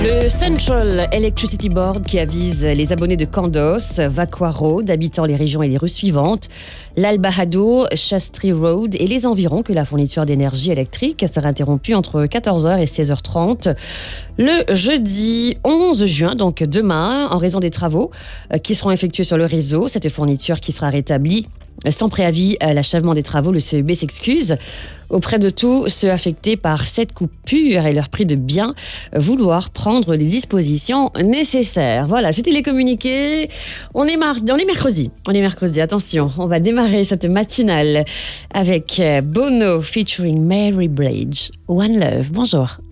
Le Central Electricity Board qui avise les abonnés de Candos, Vaqua Road, habitant les régions et les rues suivantes, l'Al-Bahado, Shastri Road et les environs que la fourniture d'énergie électrique sera interrompue entre 14h et 16h30 le jeudi 11 juin, donc demain, en raison des travaux qui seront effectués sur le réseau. Cette fourniture qui sera rétablie sans préavis à l'achèvement des travaux, le CEB s'excuse auprès de tous ceux affectés par cette coupure et leur prie de bien vouloir prendre les dispositions nécessaires. Voilà, c'était les communiqués. On est mercredi. Attention, on va démarrer cette matinale avec Bono featuring Mary Blige. One Love. Bonjour.